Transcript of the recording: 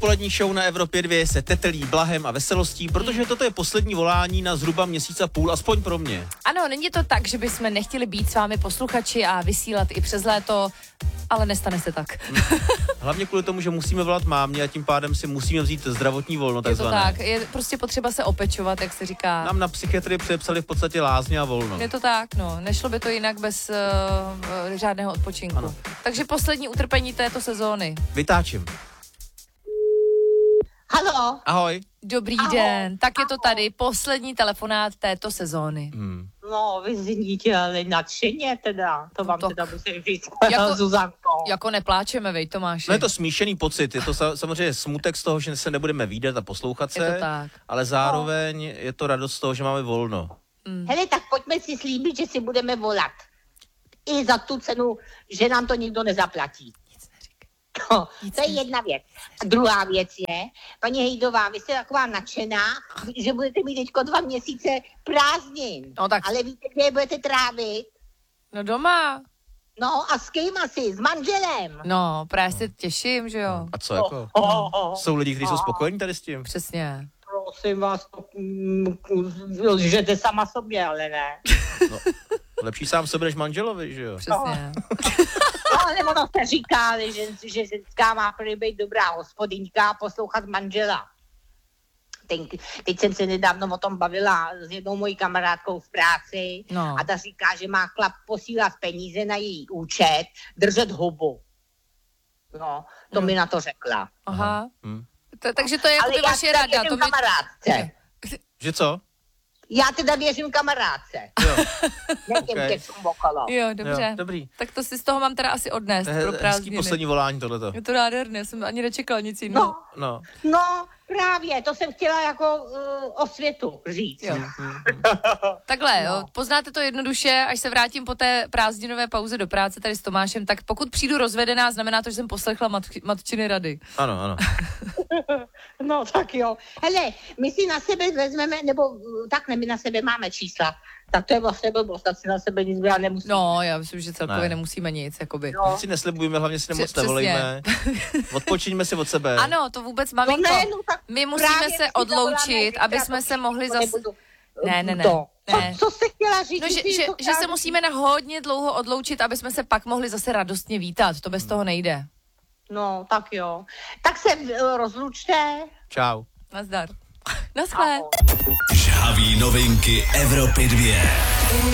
Polední show na Evropě 2 se tetelí blahem a veselostí, protože toto je poslední volání na zhruba měsíc a půl, aspoň pro mě. Ano, není to tak, že bychom nechtěli být s vámi posluchači a vysílat i přes léto, ale nestane se tak. Hlavně kvůli tomu, že musíme volat mámě a tím pádem si musíme vzít zdravotní volno, takzvané. Je to tak, je prostě potřeba se opečovat, jak se říká. Nám na psychiatrii předepsali v podstatě lázně a volno. Je to tak, no. Nešlo by to jinak bez žádného odpočinku. Ano. Takže poslední utrpení této sezóny. Vytáčím. Halo. Ahoj. Dobrý den, tak je to tady poslední telefonát této sezóny. No, vy zníte ale nadšeně teda, to vám teda musím říct, Zuzanko. Jako nepláčeme, vej Tomáši. No je to smíšený pocit, je to samozřejmě smutek z toho, že se nebudeme vídat a poslouchat se, Je to tak. ale zároveň je to radost z toho, že máme volno. Hele, tak pojďme si slíbit, že si budeme volat. I za tu cenu, že nám to nikdo nezaplatí. No, to je jedna věc. A druhá věc je, paní Hejdová, vy jste taková nadšená, že budete mít teďko 2 měsíce prázdnin. No tak. Ale víte, kde je budete trávit? No doma. No a s kým asi? S manželem. No, právě se těším, že jo. A co jako? Jsou lidi, kteří jsou spokojení tady s tím? Přesně. Prosím vás, lžete sama sobě, ale ne. No, lepší sám sobě než manželovi, že jo? Přesně. No, ale ono se říká, že ženská má prý být dobrá hospodyňka a poslouchat manžela. Teď jsem se nedávno o tom bavila s jednou mojí kamarádkou v práci a ta říká, že má chlap posílat peníze na její účet, držet hubu. No, to mi na to řekla. Aha. Takže to je jako by vaše rada. Ale já kamarádce. Že co? Já teda věřím kamarádce. Jo. Netěm těm okolo. Jo, dobře. Jo, dobrý. Tak to si z toho mám teda asi odnést pro prázdniny. Poslední volání tohleto. Je to nádherné, já jsem ani nečekala nic jiného. No, právě, to jsem chtěla jako osvětu říct. Jo. Takhle, jo, poznáte to jednoduše, až se vrátím po té prázdninové pauze do práce tady s Tomášem, tak pokud přijdu rozvedená, znamená to, že jsem poslechla matčiny rady. Ano. No, tak jo. Hele, my si na sebe vezmeme, nebo takhle, my na sebe máme čísla. Tak to je vlastně blbost, tak si na sebe nic brát nemusíme. No, já myslím, že celkově nemusíme nic, jakoby. No. Nic si neslibujeme, hlavně si nemoc nevolejme. Odpočiňme si od sebe. Ano, to vůbec, maminko. My musíme se odloučit, aby jsme se mohli zase... Ne. Co jste chtěla říct? No, že se musíme na hodně dlouho odloučit, aby jsme se pak mohli zase radostně vítat. To bez toho nejde. No, tak jo. Tak se rozlučte. Čau. Nazdar. Naschle. Žhaví novinky Evropy 2.